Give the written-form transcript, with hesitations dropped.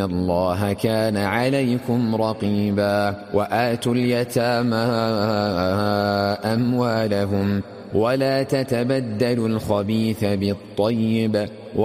الله كان عليكم رقيبا وآتوا اليتامى أموالهم ولا تتبدلوا الخبيث بالطيب